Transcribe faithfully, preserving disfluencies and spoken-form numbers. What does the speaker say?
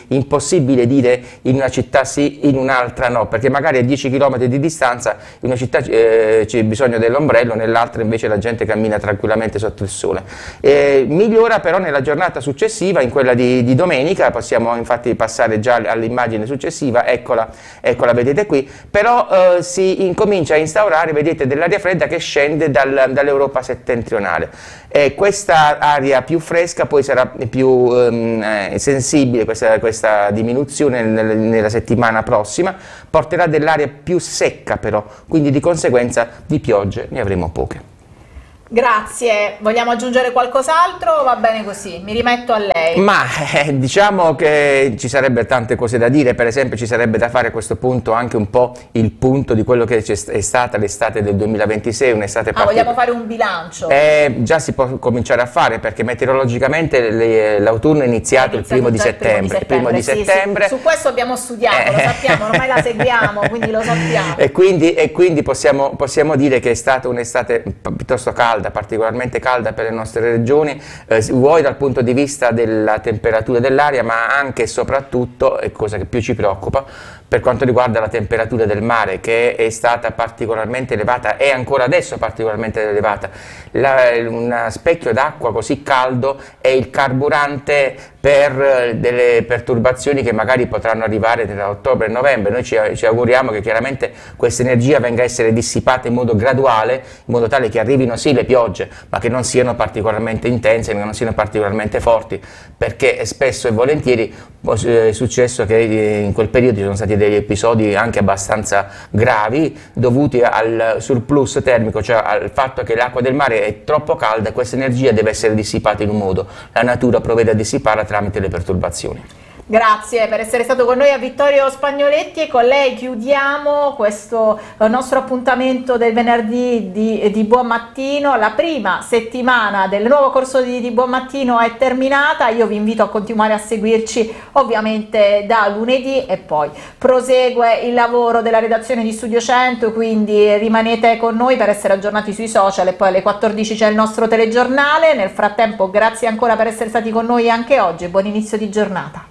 impossibile dire in una città sì, in un'altra no, perché magari a dieci chilometri di distanza in una città eh, c'è bisogno dell'ombrello, nell'altra invece la gente cammina tranquillamente sotto il sole. Eh, migliora però nella giornata successiva, in quella di, di domenica, possiamo infatti passare già all'immagine successiva, eccola, eccola vedete qui, però eh, si incomincia a instaurare, vedete, dell'aria fredda che scende dal, dall'Europa settentrionale. E questa aria più fresca poi sarà più ehm, eh, sensibile, questa, questa diminuzione nel, nella settimana prossima, porterà dell'aria più secca però, quindi di conseguenza di piogge ne avremo poche. Grazie, vogliamo aggiungere qualcos'altro o va bene così? Mi rimetto a lei. Ma eh, diciamo che ci sarebbe tante cose da dire, per esempio ci sarebbe da fare a questo punto anche un po' il punto di quello che è stata l'estate del duemilaventisei, un'estate ah, vogliamo fare un bilancio? Eh, già si può cominciare a fare, perché meteorologicamente l'autunno è iniziato il primo di settembre. Il primo di settembre. Sì, sì. Su questo abbiamo studiato, eh. lo sappiamo, ormai la seguiamo, quindi lo sappiamo. E quindi, e quindi possiamo, possiamo dire che è stata un'estate piuttosto calda, particolarmente calda per le nostre regioni, eh, vuoi dal punto di vista della temperatura dell'aria, ma anche e soprattutto, e cosa che più ci preoccupa, per quanto riguarda la temperatura del mare, che è stata particolarmente elevata e ancora adesso particolarmente elevata. La, un specchio d'acqua così caldo è il carburante per delle perturbazioni che magari potranno arrivare tra ottobre e novembre. Noi ci, ci auguriamo che chiaramente questa energia venga a essere dissipata in modo graduale, in modo tale che arrivino sì le piogge, ma che non siano particolarmente intense, che non siano particolarmente forti, perché spesso e volentieri è successo che in quel periodo ci sono stati degli episodi anche abbastanza gravi dovuti al surplus termico, cioè al fatto che l'acqua del mare è troppo calda e questa energia deve essere dissipata in un modo. La natura provvede a dissiparla tramite le perturbazioni. Grazie per essere stato con noi a Vittorio Spagnoletti, e con lei chiudiamo questo nostro appuntamento del venerdì di, di Buon Mattino. La prima settimana del nuovo corso di, di Buon Mattino è terminata, io vi invito a continuare a seguirci ovviamente da lunedì, e poi prosegue il lavoro della redazione di Studio cento, quindi rimanete con noi per essere aggiornati sui social, e poi alle quattordici c'è il nostro telegiornale. Nel frattempo grazie ancora per essere stati con noi anche oggi e buon inizio di giornata.